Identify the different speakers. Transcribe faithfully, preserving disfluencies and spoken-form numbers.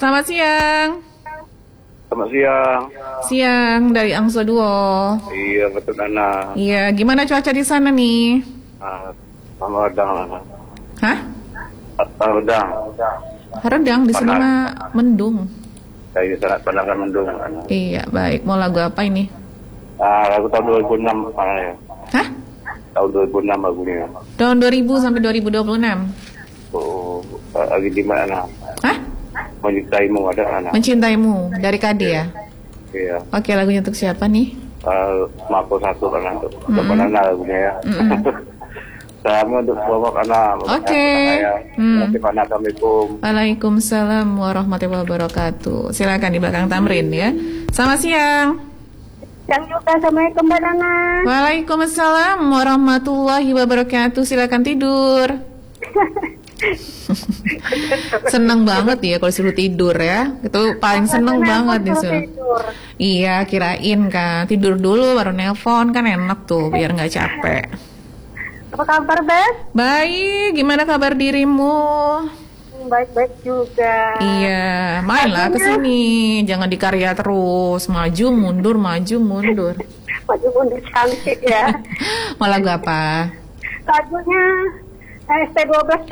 Speaker 1: Selamat siang.
Speaker 2: Selamat siang.
Speaker 1: Siang dari Angso Duo.
Speaker 2: Iya, betul Nana.
Speaker 1: Iya, gimana cuaca di sana nih?
Speaker 2: Ah, sama redang Nana.
Speaker 1: Hah?
Speaker 2: Ah, redang.
Speaker 1: Redang di sini
Speaker 2: Panas.
Speaker 1: mah mendung.
Speaker 2: Saya sangat pandangan mendung Nana.
Speaker 1: Iya, baik. Mau lagu apa ini?
Speaker 2: Ah, lagu tahun dua ribu enam mana ya?
Speaker 1: Hah?
Speaker 2: Tahun dua ribu enam lagunya.
Speaker 1: Tahun dua ribu sampai dua ribu dua puluh enam.
Speaker 2: Oh, lagi di mana?
Speaker 1: Hah?
Speaker 2: Mencintaimu ada Nana.
Speaker 1: Mencintaimu dari Kade ya?
Speaker 2: Iya.
Speaker 1: Oke, lagunya untuk siapa nih?
Speaker 2: Uh, Mako satu Nana untuk untuk
Speaker 1: Mm-mm.
Speaker 2: Nana lagunya ya.
Speaker 1: Mm-mm.
Speaker 2: Salamnya untuk semua Nana.
Speaker 1: Oke. Hmm.
Speaker 2: Terima kasih Assalamualaikum.
Speaker 1: Waalaikumsalam warahmatullahi wabarakatuh. Silakan di belakang Tamrin ya. Selamat siang.
Speaker 3: Yang juga Assalamualaikum Mbak Nana.
Speaker 1: Waalaikumsalam warahmatullahi wabarakatuh. Silakan tidur. Seneng banget ya kalau suruh tidur ya. Itu paling seneng banget nih Sul. Iya, kirain kan tidur dulu baru nelpon kan enak tuh biar nggak capek.
Speaker 3: Apa kabar, Bes?
Speaker 1: Baik, gimana kabar dirimu?
Speaker 3: Baik-baik juga.
Speaker 1: Iya, mainlah ke sini. Jangan di karya terus, maju mundur maju mundur.
Speaker 3: Maju mundur cantik ya.
Speaker 1: Mau lagu apa?
Speaker 3: Lagunya S T dua belas